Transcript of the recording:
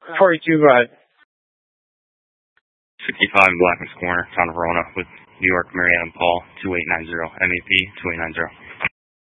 42, go ahead. 65 Blackman's Corner, town of Verona, with New York, Marianne and Paul, 2890, MEP 2890.